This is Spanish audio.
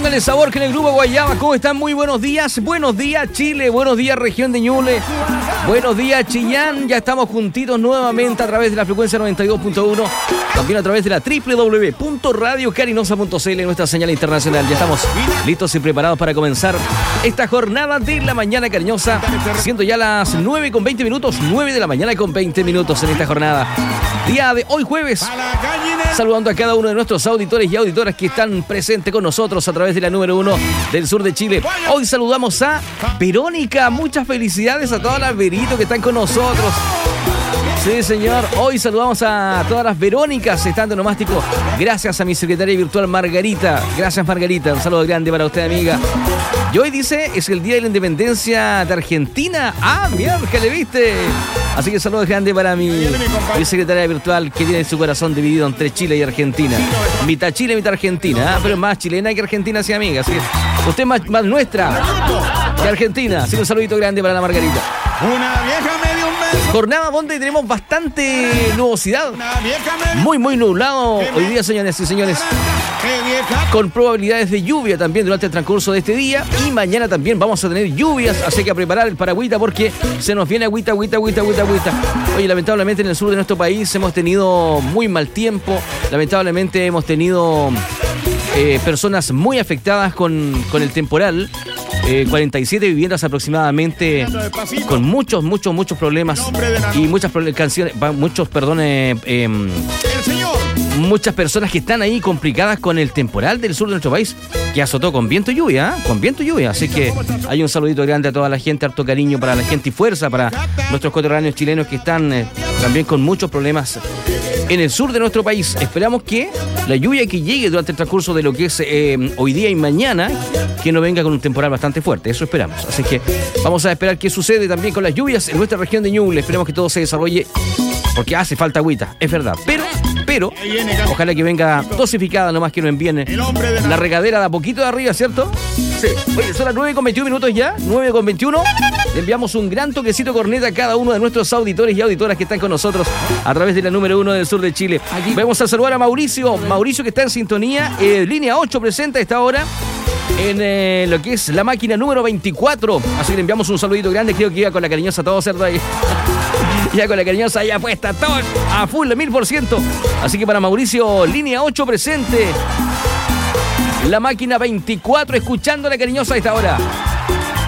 Póngale sabor que en el grupo Guayaba. ¿Cómo están? Muy buenos días. Buenos días, Chile. Buenos días, región de Ñuble. Buenos días, Chillán. Ya estamos juntitos nuevamente a través de la frecuencia 92.1. También a través de la www.radiocarinosa.cl, nuestra señal internacional. Ya estamos listos y preparados para comenzar esta jornada de la mañana cariñosa. Siendo ya las 9:20 minutos. 9 de la mañana con 20 minutos en esta jornada. Día de hoy jueves. Saludando a cada uno de nuestros auditores y auditoras que están presentes con nosotros a través de la número 1 del sur de Chile. Hoy saludamos a Verónica. Muchas felicidades a todas las Veritos que están con nosotros. Sí, señor. Hoy saludamos a todas las Verónicas estando en Omástico. Gracias a mi secretaria virtual Margarita. Gracias, Margarita. Un saludo grande para usted, amiga. Y hoy dice, es el Día de la Independencia de Argentina. ¡Ah, mierda, que le viste! Así que saludos grande para mi secretaria virtual que tiene su corazón dividido entre Chile y Argentina. Mitad Chile, mitad Argentina. Pero es más chilena que argentina, sí, amiga. Así que usted es más nuestra que Argentina. Así que un saludito grande para la Margarita. Una vieja medio un mes. Jornada donde tenemos bastante nubosidad. Muy nublado hoy día, señores y señores. Con probabilidades de lluvia también durante el transcurso de este día. Y mañana también vamos a tener lluvias. Así que a preparar el paragüita porque se nos viene agüita. Oye, lamentablemente en el sur de nuestro país hemos tenido muy mal tiempo. Lamentablemente hemos tenido personas muy afectadas con el temporal. 47 viviendas aproximadamente con muchos problemas y muchas personas que están ahí complicadas con el temporal del sur de nuestro país que azotó con viento y lluvia, así que hay un saludito grande a toda la gente, harto cariño para la gente y fuerza para nuestros coterráneos chilenos que están también con muchos problemas en el sur de nuestro país. Esperamos que la lluvia que llegue durante el transcurso de lo que es hoy día y mañana, que no venga con un temporal bastante fuerte, eso esperamos. Así que vamos a esperar qué sucede también con las lluvias en nuestra región de Ñuble. Esperemos que todo se desarrolle, porque hace falta agüita, es verdad. Pero, ojalá que venga dosificada, nomás que no envíen la regadera de a poquito de arriba, ¿cierto? Sí. Oye, son las 9:21 minutos ya, 9:21. Le enviamos un gran toquecito corneta a cada uno de nuestros auditores y auditoras que están con nosotros a través de la número 1 del sur de Chile. Aquí vamos a saludar a Mauricio que está en sintonía, línea 8 presente a esta hora en lo que es la máquina número 24. Así que le enviamos un saludito grande, creo que iba con la cariñosa todo cerdo ahí. Ya con la cariñosa ya puesta todo a full de 1000%. Así que para Mauricio, línea 8 presente. La máquina 24, escuchando a la cariñosa a esta hora.